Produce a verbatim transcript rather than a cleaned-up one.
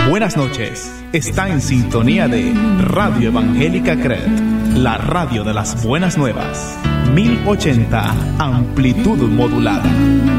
Buenas noches. Está en sintonía de Radio Evangélica C R E T, la radio de las buenas nuevas. mil ochenta, amplitud modulada.